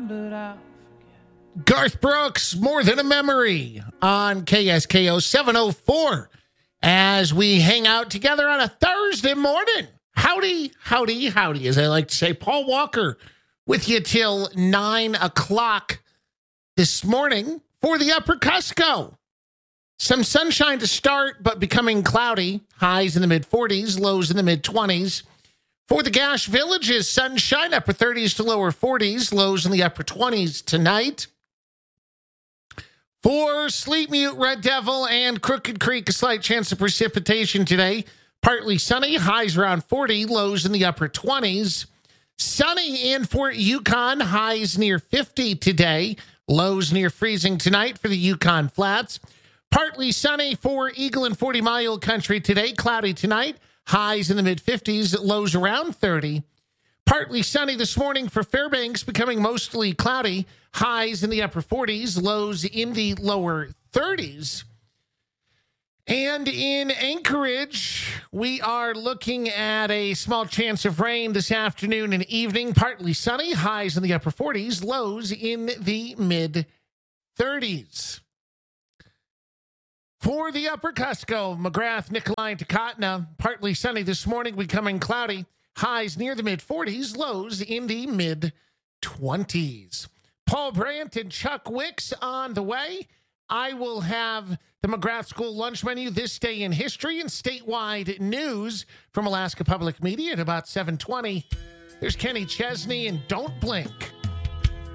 but I'll Garth Brooks, More Than a Memory on KSKO 704 as we hang out together on a Thursday morning. Howdy, howdy, howdy, as I like to say. Paul Walker with you till 9 o'clock this morning for the Upper Cusco. Some sunshine to start, but becoming cloudy. Highs in the mid-40s, lows in the mid-20s. For the Gash Villages, sunshine, upper 30s to lower 40s, lows in the upper 20s tonight. For Sleep Mute, Red Devil, and Crooked Creek, a slight chance of precipitation today. Partly sunny, highs around 40, lows in the upper 20s. Sunny in Fort Yukon, highs near 50 today, lows near freezing tonight for the Yukon Flats. Partly sunny for Eagle and 40 Mile Country today, cloudy tonight, highs in the mid-50s, lows around 30. Partly sunny this morning for Fairbanks, becoming mostly cloudy. Highs in the upper 40s, lows in the lower 30s. And in Anchorage, we are looking at a small chance of rain this afternoon and evening. Partly sunny, highs in the upper 40s, lows in the mid-30s. For the Upper Cusco, McGrath, Nikolai, and Takotna, partly sunny this morning, becoming cloudy. Highs near the mid-40s, lows in the mid-20s. Paul Brandt and Chuck Wicks on the way. I will have the McGrath School lunch menu, This Day in History, and statewide news from Alaska Public Media at about 7:20. There's Kenny Chesney and Don't Blink.